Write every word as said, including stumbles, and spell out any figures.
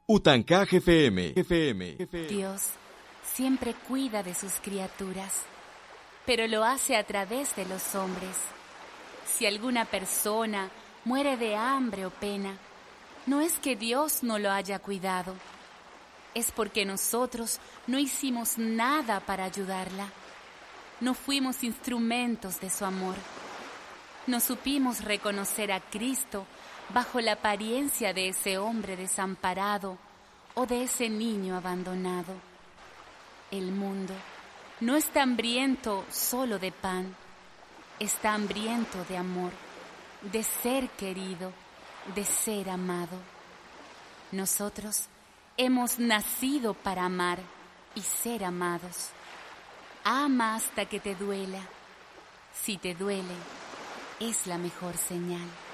Utancaj F M. F M. Dios siempre cuida de sus criaturas, pero lo hace a través de los hombres. Si alguna persona muere de hambre o pena, no es que Dios no lo haya cuidado, es porque nosotros no hicimos nada para ayudarla. No fuimos instrumentos de su amor. No supimos reconocer a Cristo bajo la apariencia de ese hombre desamparado o de ese niño abandonado. El mundo no está hambriento solo de pan, está hambriento de amor, de ser querido, de ser amado. Nosotros hemos nacido para amar y ser amados. Ama hasta que te duela. Si te duele, es la mejor señal.